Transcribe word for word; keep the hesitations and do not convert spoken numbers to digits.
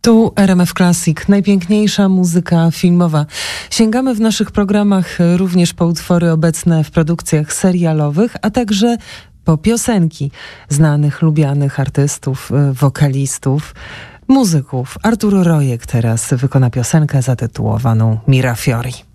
Tu R M F Classic, najpiękniejsza muzyka filmowa. Sięgamy w naszych programach również po utwory obecne w produkcjach serialowych, a także po piosenki znanych, lubianych artystów, wokalistów, muzyków. Artur Rojek teraz wykona piosenkę zatytułowaną Mirafiori.